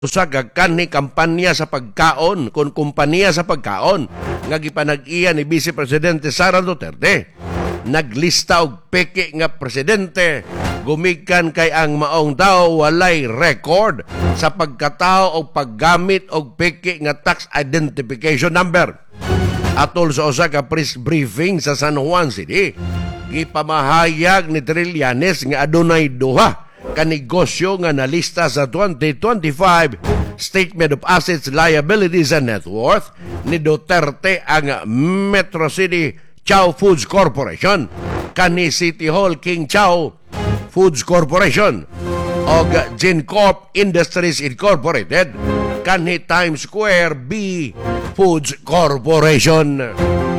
usa ka kanhi kampanya sa pagkaon kun kumpanya sa pagkaon nga gipanag-iya ni Vice Presidente Sara Duterte. Naglista og peke nga presidente gumikan kay ang maong tao walay record sa pagkatao o paggamit og peke nga tax identification number. Atol sa usa ka press briefing sa San Juan City, gipamahayag ni Trillanes nga adunay duha kanegosyo nga nalista sa 2025 Statement of Assets, Liabilities and Net Worth ni Duterte ang Metro City Chow Foods Corporation, kani City Hall King Chow Foods Corporation o GenCorp Industries Incorporated, kani Times Square B Foods Corporation.